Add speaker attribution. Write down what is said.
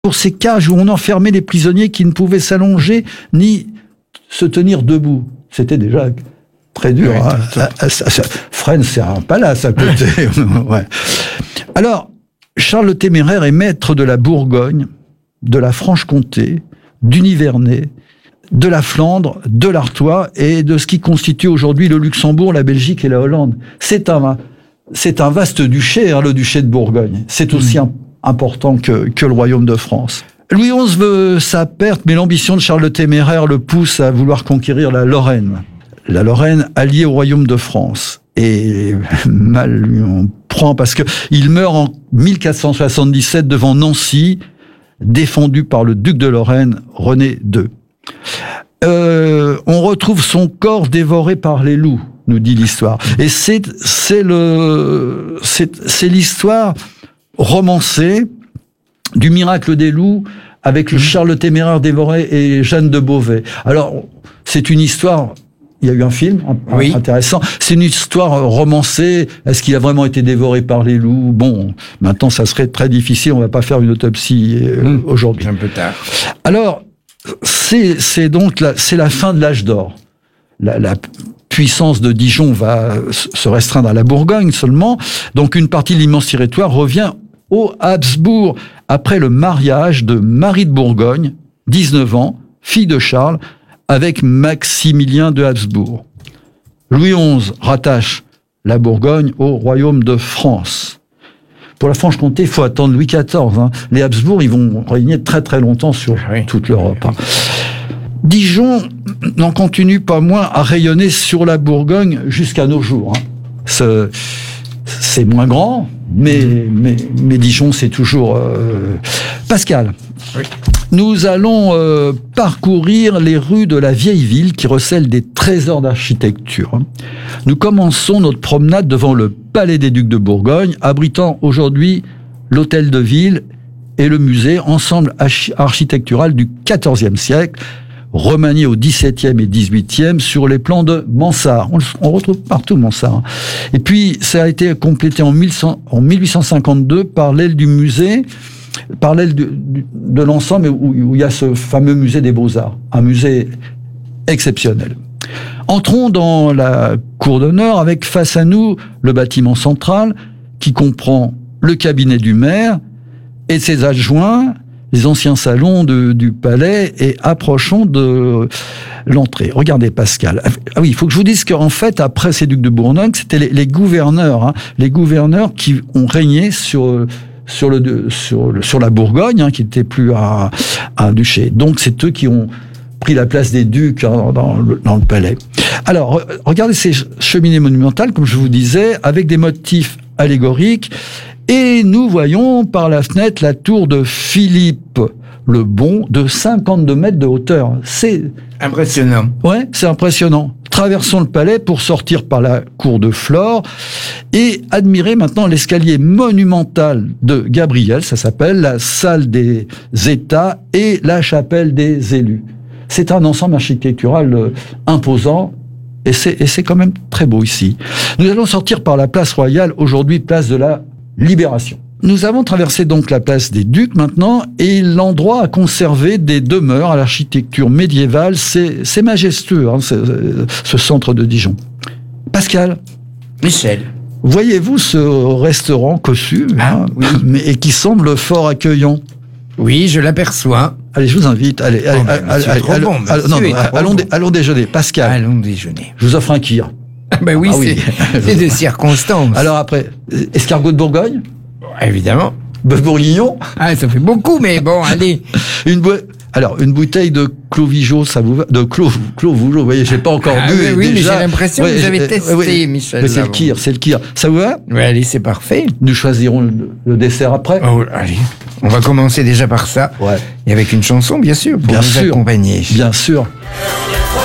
Speaker 1: pour ces cages où on enfermait les prisonniers qui ne pouvaient s'allonger ni se tenir debout. C'était déjà très dur.
Speaker 2: Oui,
Speaker 1: Fresnes, c'est un palace à côté. Ouais. Alors, Charles le Téméraire est maître de la Bourgogne, de la Franche-Comté, du Nivernais, de la Flandre, de l'Artois et de ce qui constitue aujourd'hui le Luxembourg, la Belgique et la Hollande. C'est un vaste duché, le duché de Bourgogne. C'est aussi important que le royaume de France. Louis XI veut sa perte, mais l'ambition de Charles le Téméraire le pousse à vouloir conquérir la Lorraine. La Lorraine alliée au royaume de France. Et mal lui en prend parce que il meurt en 1477 devant Nancy, défendu par le duc de Lorraine, René II. On retrouve son corps dévoré par les loups, nous dit l'histoire. Et c'est l'histoire romancée du miracle des loups avec le Charles le Téméraire dévoré et Jeanne de Beauvais. Alors, c'est une histoire. Il y a eu un film intéressant. C'est une histoire romancée. Est-ce qu'il a vraiment été dévoré par les loups? Bon, maintenant, ça serait très difficile. On va pas faire une autopsie aujourd'hui.
Speaker 2: Un peu tard.
Speaker 1: Alors, c'est donc la fin de l'âge d'or. La puissance de Dijon va se restreindre à la Bourgogne seulement. Donc, une partie de l'immense territoire revient aux Habsbourg après le mariage de Marie de Bourgogne, 19 ans, fille de Charles, avec Maximilien de Habsbourg. Louis XI rattache la Bourgogne au royaume de France. Pour la Franche-Comté, il faut attendre Louis XIV. Les Habsbourg, ils vont régner très très longtemps sur toute l'Europe. Dijon n'en continue pas moins à rayonner sur la Bourgogne jusqu'à nos jours. C'est moins grand, mais Dijon, c'est toujours... Pascal, nous allons parcourir les rues de la vieille ville qui recèlent des trésors d'architecture. Nous commençons notre promenade devant le Palais des Ducs de Bourgogne, abritant aujourd'hui l'hôtel de ville et le musée, ensemble architectural du XIVe siècle, remanié au XVIIe et XVIIIe sur les plans de Mansart. On retrouve partout Mansart. Et puis, ça a été complété en 1852 par l'aile du musée, par l'aile de l'ensemble où il y a ce fameux musée des Beaux-Arts, un musée exceptionnel. Entrons dans la cour d'honneur avec face à nous le bâtiment central qui comprend le cabinet du maire et de ses adjoints, les anciens salons du palais, et approchons de l'entrée. Regardez Pascal. Ah oui, il faut que je vous dise qu'en fait, après ces ducs de Bourgogne, c'était les gouverneurs, les gouverneurs qui ont régné sur la Bourgogne, qui n'était plus un duché. Donc c'est eux qui ont pris la place des ducs dans le palais. Alors, regardez ces cheminées monumentales, comme je vous disais, avec des motifs allégoriques, et nous voyons par la fenêtre la tour de Philippe le Bon de 52 mètres de hauteur. C'est
Speaker 2: impressionnant.
Speaker 1: Ouais, c'est impressionnant. Traversons le palais pour sortir par la cour de Flore et admirer maintenant l'escalier monumental de Gabriel, ça s'appelle la salle des États et la chapelle des élus. C'est un ensemble architectural imposant et c'est quand même très beau ici. Nous allons sortir par la place Royale, aujourd'hui place de la Libération. Nous avons traversé donc la place des Ducs maintenant, et l'endroit a conservé des demeures à l'architecture médiévale. C'est majestueux, ce centre de Dijon. Pascal.
Speaker 2: Michel.
Speaker 1: Voyez-vous ce restaurant cossu, et qui semble fort accueillant?
Speaker 2: Oui, je l'aperçois.
Speaker 1: Allez, je vous invite. Allez, allons déjeuner. Pascal.
Speaker 2: Allons déjeuner.
Speaker 1: Je vous offre un kir.
Speaker 2: Ben oui, c'est des circonstances.
Speaker 1: Alors après, escargot de Bourgogne?
Speaker 2: Évidemment.
Speaker 1: Bœuf bourguignon?
Speaker 2: Ah, ça fait beaucoup, mais bon, allez.
Speaker 1: Une bouteille de Clos-Vougeot, ça vous va? De Clos-Vougeot, vous voyez, j'ai pas encore bu.
Speaker 2: Oui, déjà, mais j'ai l'impression que vous avez testé, Michel.
Speaker 1: Mais c'est le kir. Ça vous va?
Speaker 2: Oui, allez, c'est parfait.
Speaker 1: Nous choisirons le dessert après.
Speaker 2: Oh, allez. On va commencer déjà par ça.
Speaker 1: Ouais.
Speaker 2: Et avec une chanson, bien sûr, pour nous accompagner.
Speaker 1: Bien sûr.